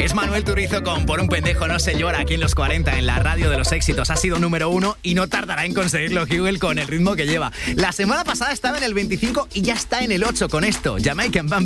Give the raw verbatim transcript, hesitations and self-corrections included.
Es Manuel Turizo con Por un pendejo no se llora aquí en los cuarenta en la radio de los éxitos. Ha sido número uno y no tardará en conseguirlo Hugel con el ritmo que lleva. La semana pasada estaba en el veinticinco y ya está en el ocho con esto. Jamaican Band